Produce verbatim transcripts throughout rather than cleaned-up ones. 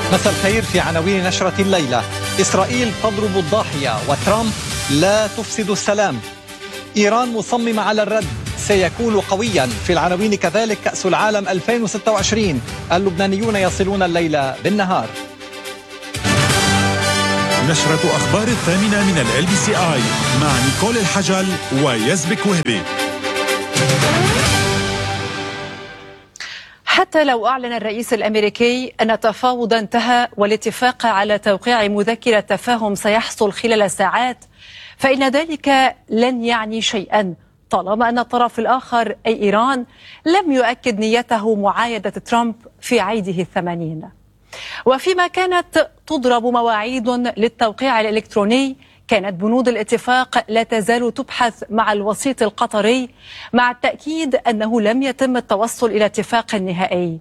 مساء الخير. في عناوين نشرة الليلة: إسرائيل تضرب الضاحية وترامب لا تفسد السلام. إيران مصممة على الرد، سيكون قويا. في العناوين كذلك كأس العالم ألفين وستة وعشرين، اللبنانيون يصلون الليلة بالنهار. نشرة أخبار الثامنة من ال بي سي آي مع نيكول الحجل ويزبك وهبي. حتى لو أعلن الرئيس الأمريكي أن التفاوض انتهى والاتفاق على توقيع مذكرة تفاهم سيحصل خلال ساعات، فإن ذلك لن يعني شيئا طالما أن الطرف الآخر أي إيران لم يؤكد نيته معايدة ترامب في عيده الثمانين. وفيما كانت تضرب مواعيد للتوقيع الإلكتروني، كانت بنود الاتفاق لا تزال تبحث مع الوسيط القطري، مع التأكيد أنه لم يتم التوصل إلى اتفاق نهائي.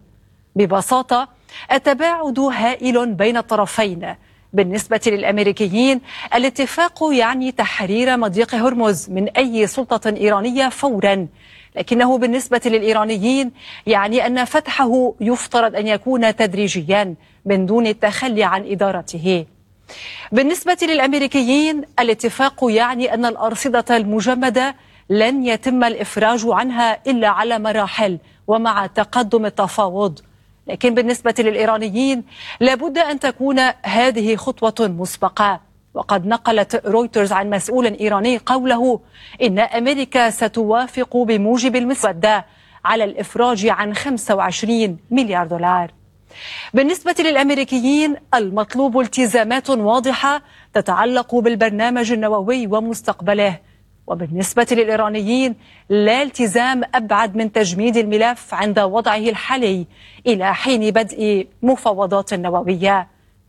ببساطة التباعد هائل بين الطرفين. بالنسبة للأمريكيين الاتفاق يعني تحرير مضيق هرمز من أي سلطة إيرانية فورا، لكنه بالنسبة للإيرانيين يعني أن فتحه يفترض أن يكون تدريجيا من دون التخلي عن إدارته. بالنسبة للأمريكيين الاتفاق يعني أن الأرصدة المجمدة لن يتم الإفراج عنها إلا على مراحل ومع تقدم التفاوض، لكن بالنسبة للإيرانيين لابد أن تكون هذه خطوة مسبقة. وقد نقلت رويترز عن مسؤول إيراني قوله إن أمريكا ستوافق بموجب المسودة على الإفراج عن خمسة وعشرين مليار دولار. بالنسبة للأمريكيين المطلوب التزامات واضحة تتعلق بالبرنامج النووي ومستقبله، وبالنسبة للإيرانيين لا التزام أبعد من تجميد الملف عند وضعه الحالي إلى حين بدء مفاوضات نووية.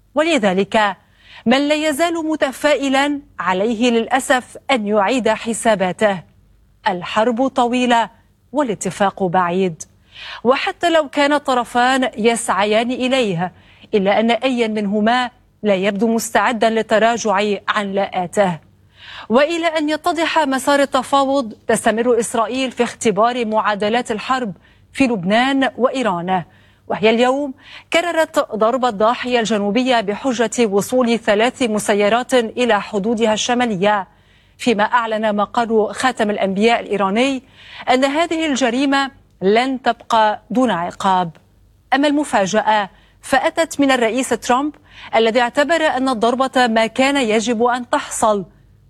ولذلك من لا يزال متفائلا عليه للأسف أن يعيد حساباته. الحرب طويلة والاتفاق بعيد، وحتى لو كان الطرفان يسعيان إليه إلا أن أي منهما لا يبدو مستعدا للتراجع عن لاءاته. وإلى أن يتضح مسار التفاوض تستمر إسرائيل في اختبار معادلات الحرب في لبنان وإيران، وهي اليوم كررت ضرب الضاحية الجنوبية بحجة وصول ثلاث مسيرات إلى حدودها الشمالية، فيما أعلن مقر خاتم الأنبياء الإيراني أن هذه الجريمة لن تبقى دون عقاب. أما المفاجأة فأتت من الرئيس ترامب الذي اعتبر أن الضربة ما كان يجب أن تحصل،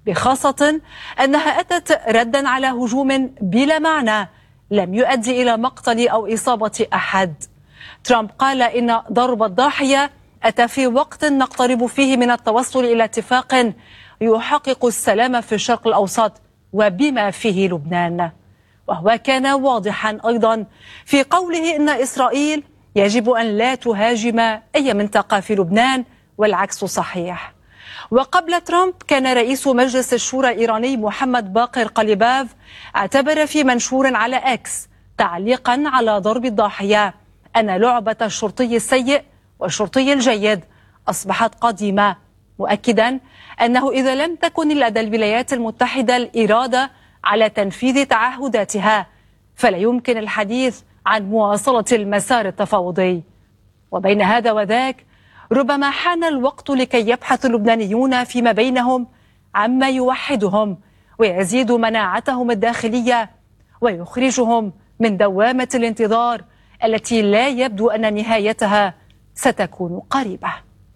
بخاصة أنها أتت ردا على هجوم بلا معنى لم يؤدي إلى مقتل أو إصابة أحد. ترامب قال إن ضرب الضاحية أتى في وقت نقترب فيه من التوصل إلى اتفاق يحقق السلام في الشرق الأوسط وبما فيه لبنان. وهو كان واضحا أيضا في قوله إن إسرائيل يجب أن لا تهاجم أي منطقة في لبنان والعكس صحيح. وقبل ترامب كان رئيس مجلس الشورى الإيراني محمد باقر قليباف اعتبر في منشور على أكس تعليقا على ضرب الضاحية أن لعبة الشرطي السيء والشرطي الجيد أصبحت قديمة، مؤكدا أنه إذا لم تكن لدى الولايات المتحدة الإرادة على تنفيذ تعهداتها فلا يمكن الحديث عن مواصلة المسار التفاوضي. وبين هذا وذاك ربما حان الوقت لكي يبحث اللبنانيون فيما بينهم عما يوحدهم ويزيد مناعتهم الداخلية ويخرجهم من دوامة الانتظار التي لا يبدو أن نهايتها ستكون قريبة.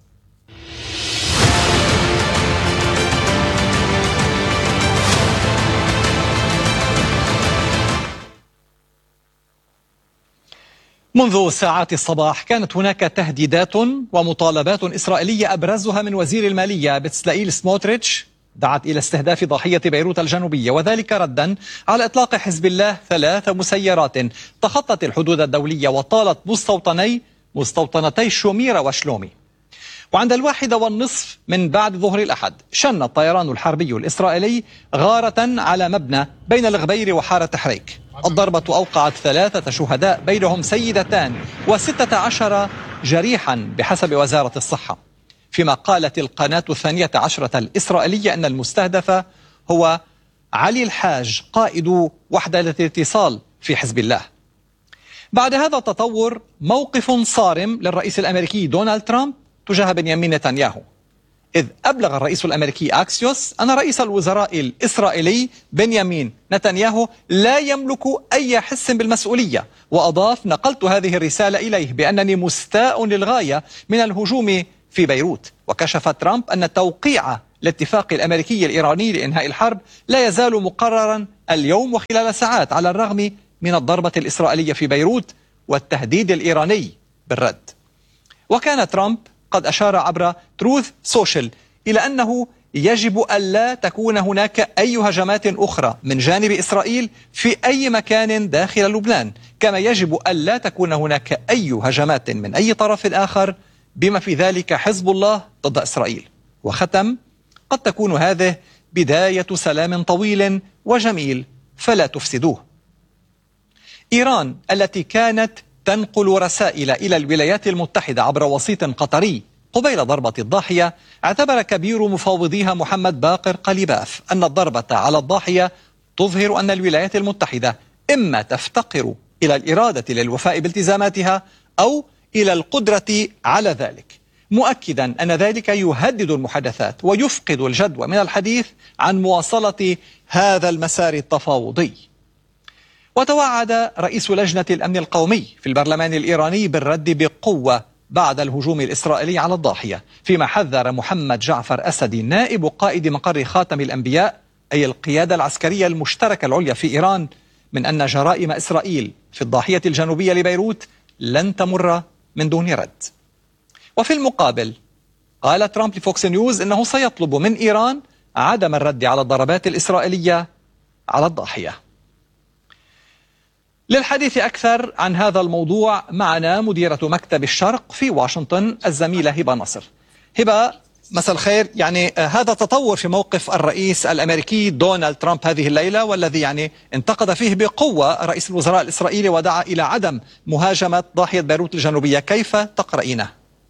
منذ ساعات الصباح كانت هناك تهديدات ومطالبات إسرائيلية أبرزها من وزير المالية بتسلائيل سموتريتش دعت إلى استهداف ضاحية بيروت الجنوبية، وذلك ردا على إطلاق حزب الله ثلاث مسيرات تخطت الحدود الدولية وطالت مستوطني مستوطنتي شوميرة وشلومي. وعند الواحدة والنصف من بعد ظهر الأحد شن الطيران الحربي الإسرائيلي غارة على مبنى بين الغبير وحارة حريك. الضربة أوقعت ثلاثة شهداء بينهم سيدتان وستة عشر جريحا بحسب وزارة الصحة، فيما قالت القناة الثانية عشرة الإسرائيلية أن المستهدف هو علي الحاج قائد وحدة الاتصال في حزب الله. بعد هذا التطور موقف صارم للرئيس الأمريكي دونالد ترامب تجاه بنيامين نتنياهو، إذ أبلغ الرئيس الأمريكي أكسيوس أن رئيس الوزراء الإسرائيلي بنيامين نتنياهو لا يملك أي حس بالمسؤولية، وأضاف: نقلت هذه الرسالة إليه بأنني مستاء للغاية من الهجوم في بيروت. وكشف ترامب أن توقيع الاتفاق الأمريكي الإيراني لإنهاء الحرب لا يزال مقررا اليوم وخلال ساعات، على الرغم من الضربة الإسرائيلية في بيروت والتهديد الإيراني بالرد. وكان ترامب قد أشار عبر تروث سوشيال إلى أنه يجب ألا تكون هناك أي هجمات أخرى من جانب إسرائيل في أي مكان داخل لبنان، كما يجب ألا تكون هناك أي هجمات من أي طرف آخر بما في ذلك حزب الله ضد إسرائيل. وختم: قد تكون هذه بداية سلام طويل وجميل فلا تفسدوه. إيران التي كانت تنقل رسائل إلى الولايات المتحدة عبر وسيط قطري قبيل ضربة الضاحية، اعتبر كبير مفاوضيها محمد باقر قليباف أن الضربة على الضاحية تظهر أن الولايات المتحدة إما تفتقر إلى الإرادة للوفاء بالتزاماتها أو إلى القدرة على ذلك، مؤكدا أن ذلك يهدد المحادثات ويفقد الجدوى من الحديث عن مواصلة هذا المسار التفاوضي. وتوعد رئيس لجنة الأمن القومي في البرلمان الإيراني بالرد بقوة بعد الهجوم الإسرائيلي على الضاحية، فيما حذر محمد جعفر أسدي نائب قائد مقر خاتم الأنبياء أي القيادة العسكرية المشتركة العليا في إيران من أن جرائم إسرائيل في الضاحية الجنوبية لبيروت لن تمر من دون رد. وفي المقابل قال ترامب لفوكس نيوز إنه سيطلب من إيران عدم الرد على الضربات الإسرائيلية على الضاحية. للحديث أكثر عن هذا الموضوع معنا مديرة مكتب الشرق في واشنطن الزميلة هبة نصر. هبة، مساء الخير. يعني هذا تطور في موقف الرئيس الأمريكي دونالد ترامب هذه الليلة، والذي يعني انتقد فيه بقوة رئيس الوزراء الإسرائيلي ودعا إلى عدم مهاجمة ضاحية بيروت الجنوبية، كيف تقرأينه؟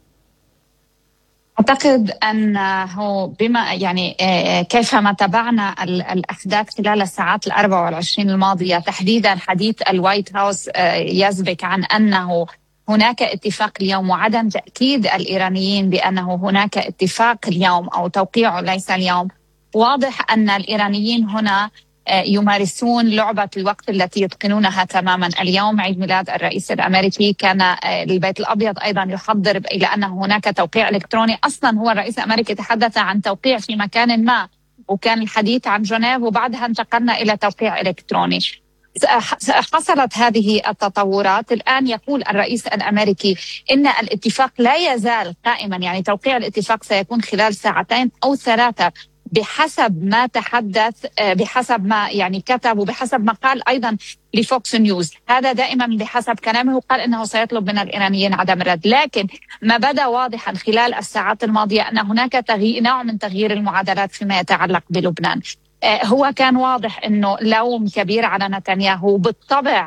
أعتقد أنه بما يعني كيفما تابعنا الأحداث خلال الساعات الأربع والعشرين الماضية، تحديدا حديث الوايت هاوس يسبق عن أنه هناك اتفاق اليوم وعدم تأكيد الإيرانيين بأنه هناك اتفاق اليوم أو توقيعه ليس اليوم. واضح أن الإيرانيين هنا يمارسون لعبة الوقت التي يتقنونها تماما. اليوم عيد ميلاد الرئيس الأمريكي، كان البيت الأبيض أيضا يحضر إلى أن هناك توقيع إلكتروني. أصلا هو الرئيس الأمريكي تحدث عن توقيع في مكان ما، وكان الحديث عن جنيف، وبعدها انتقلنا إلى توقيع إلكتروني. حصلت هذه التطورات. الآن يقول الرئيس الأمريكي إن الاتفاق لا يزال قائما، يعني توقيع الاتفاق سيكون خلال ساعتين أو ثلاثة بحسب ما تحدث، بحسب ما يعني كتب، وبحسب ما قال أيضا لفوكس نيوز. هذا دائما بحسب كلامه، قال إنه سيطلب من الإيرانيين عدم الرد. لكن ما بدا واضحا خلال الساعات الماضية أن هناك تغيير، نوع من تغيير المعادلات فيما يتعلق بلبنان. هو كان واضح أنه لوم كبير على نتنياهو. بالطبع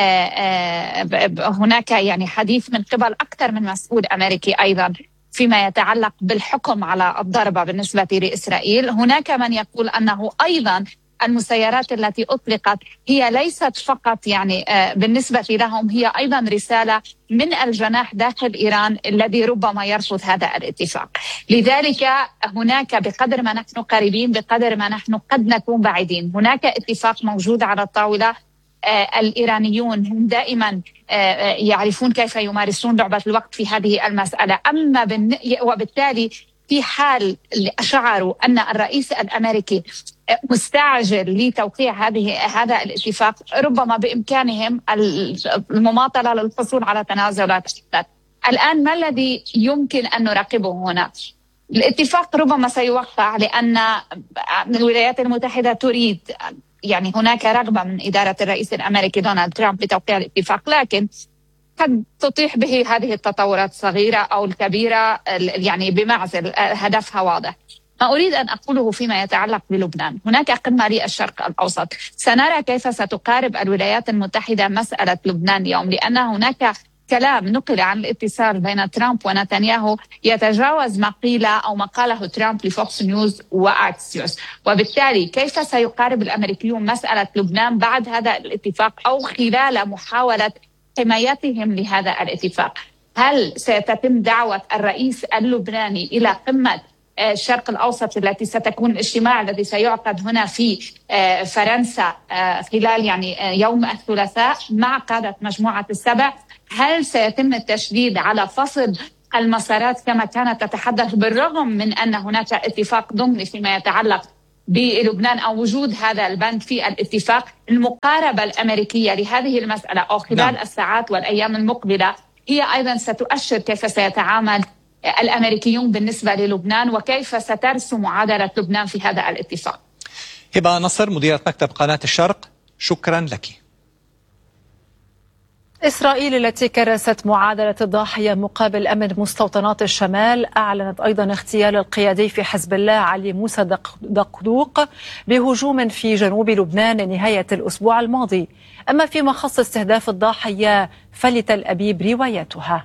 هناك يعني حديث من قبل أكثر من مسؤول أمريكي أيضا فيما يتعلق بالحكم على الضربة بالنسبة لإسرائيل. هناك من يقول أنه أيضا المسيرات التي أطلقت هي ليست فقط يعني بالنسبة لهم، هي أيضا رسالة من الجناح داخل إيران الذي ربما يرفض هذا الاتفاق. لذلك هناك بقدر ما نحن قريبين بقدر ما نحن قد نكون بعيدين. هناك اتفاق موجود على الطاولة. آه الإيرانيون هم دائما آه يعرفون كيف يمارسون لعبة الوقت في هذه المسألة. أما بالن... وبالتالي في حال شعروا أن الرئيس الأمريكي مستعجل لتوقيع هذه هذا الاتفاق، ربما بإمكانهم المماطلة للحصول على تنازلات. الآن ما الذي يمكن أن نراقبه هنا؟ الاتفاق ربما سيوقع لأن الولايات المتحدة تريد، يعني هناك رغبة من إدارة الرئيس الأمريكي دونالد ترامب بتوقيع الاتفاق، لكن قد تطيح به هذه التطورات الصغيرة أو الكبيرة يعني بمعزل هدفها واضح. ما أريد أن أقوله فيما يتعلق بلبنان، هناك قمة للشرق الأوسط، سنرى كيف ستقارب الولايات المتحدة مسألة لبنان اليوم، لأن هناك كلام نقل عن الاتصال بين ترامب ونتنياهو يتجاوز ما قيل أو ما قاله ترامب لفوكس نيوز وأكسيوس. وبالتالي كيف سيقارب الأمريكيون مسألة لبنان بعد هذا الاتفاق أو خلال محاولة حمايتهم لهذا الاتفاق؟ هل ستتم دعوة الرئيس اللبناني إلى قمة الشرق الأوسط التي ستكون الاجتماع الذي سيعقد هنا في فرنسا خلال يعني يوم الثلاثاء مع قادة مجموعة السبع؟ هل سيتم التشديد على فصل المسارات كما كانت تتحدث، بالرغم من أن هناك اتفاق ضمني فيما يتعلق بلبنان أو وجود هذا البند في الاتفاق؟ المقاربة الأمريكية لهذه المسألة أو خلال نعم. الساعات والأيام المقبلة هي أيضا ستؤشر كيف سيتعامل الأمريكيون بالنسبة للبنان وكيف سترسم معادلة لبنان في هذا الاتفاق. هبة نصر مديرة مكتب قناة الشرق، شكرا لك. إسرائيل التي كرست معادلة الضاحية مقابل أمن مستوطنات الشمال أعلنت أيضا اغتيال القيادي في حزب الله علي موسى دقدوق بهجوم في جنوب لبنان نهاية الأسبوع الماضي. أما فيما خص استهداف الضاحية فلتل أبيب روايتها.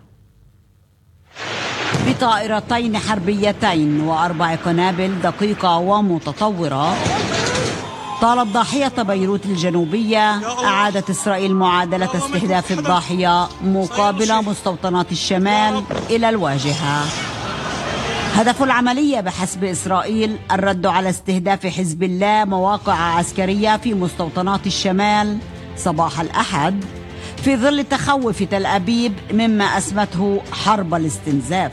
بطائرتين حربيتين وأربع قنابل دقيقة ومتطورة طالت ضاحية بيروت الجنوبية، أعادت إسرائيل معادلة استهداف الضاحية مقابل مستوطنات الشمال إلى الواجهة. هدف العملية بحسب إسرائيل الرد على استهداف حزب الله مواقع عسكرية في مستوطنات الشمال صباح الأحد في ظل تخوف تل أبيب مما أسمته حرب الاستنزاف.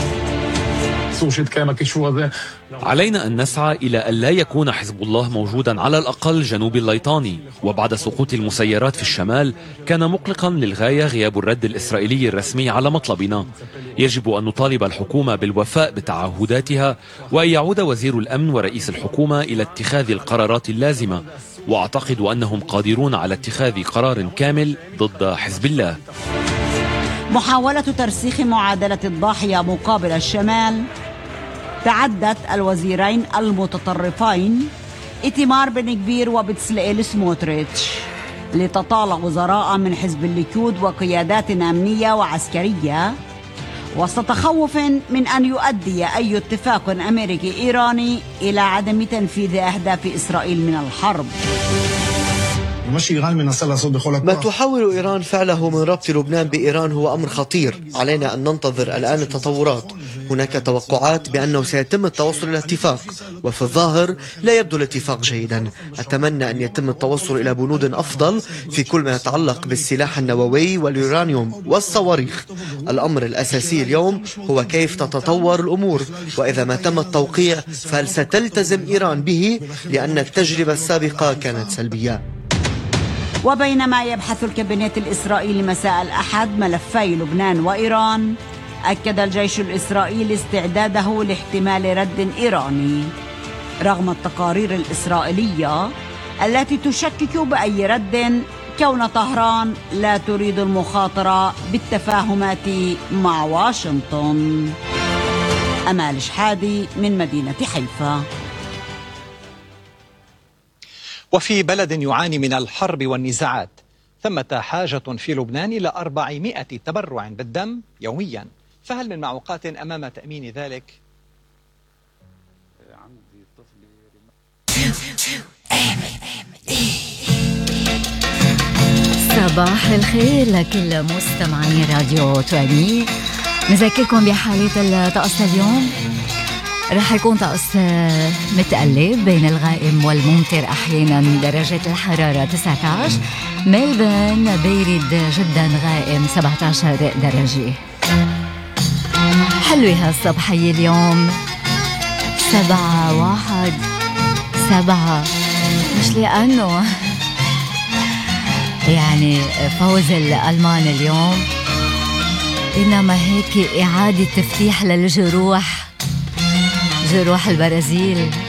علينا أن نسعى إلى أن لا يكون حزب الله موجودا على الأقل جنوب الليطاني، وبعد سقوط المسيرات في الشمال كان مقلقا للغاية غياب الرد الإسرائيلي الرسمي على مطلبنا. يجب أن نطالب الحكومة بالوفاء بتعهداتها وأن يعود وزير الأمن ورئيس الحكومة إلى اتخاذ القرارات اللازمة، وأعتقد أنهم قادرون على اتخاذ قرار كامل ضد حزب الله. محاولة ترسيخ معادلة الضاحية مقابل الشمال تعدت الوزيرين المتطرفين إيتمار بن كبير وبتسلئيل سموتريتش لتطال وزراء من حزب الليكود وقيادات أمنية وعسكرية وسط تخوف من أن يؤدي أي اتفاق أمريكي إيراني إلى عدم تنفيذ أهداف إسرائيل من الحرب. ما تحاول إيران فعله من ربط لبنان بإيران هو أمر خطير. علينا أن ننتظر الآن التطورات. هناك توقعات بأنه سيتم التوصل إلى اتفاق، وفي الظاهر لا يبدو الاتفاق جيدا. أتمنى أن يتم التوصل إلى بنود أفضل في كل ما يتعلق بالسلاح النووي واليورانيوم والصواريخ. الأمر الأساسي اليوم هو كيف تتطور الأمور، وإذا ما تم التوقيع فهل ستلتزم إيران به، لأن التجربة السابقة كانت سلبية. وبينما يبحث الكابينت الإسرائيلي مساء الأحد ملفي لبنان وإيران، أكد الجيش الإسرائيلي استعداده لاحتمال رد إيراني رغم التقارير الإسرائيلية التي تشكك بأي رد، كون طهران لا تريد المخاطرة بالتفاهمات مع واشنطن. أمال شحادي من مدينة حيفا. وفي بلد يعاني من الحرب والنزاعات ثمة حاجة في لبنان إلى أربعمائة تبرع بالدم يوميا، فهل من معوقات أمام تأمين ذلك؟ صباح الخير لكل مستمعي راديو تواني. نذكركم بحالة الطقس اليوم. رح يكون طقس متقلب بين الغائم والممطر أحيانا، درجة الحرارة تسعة عشر، ملبن بارد جدا غائم سبعة عشر درجة. حلوة هالصبحية اليوم، سبعة واحد سبعة، مش لأنه يعني فوز الألمان اليوم، إنما هيك إعادة تفتيح للجروح، جروح البرازيل.